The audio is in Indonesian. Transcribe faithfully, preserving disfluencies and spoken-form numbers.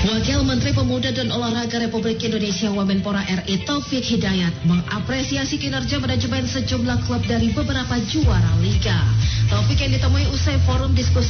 Wakil Menteri Pemuda dan Olahraga Republik Indonesia Wamenpora R I Taufik Hidayat mengapresiasi kinerja manajemen sejumlah klub dari beberapa juara liga. Taufik yang ditemui usai forum diskusi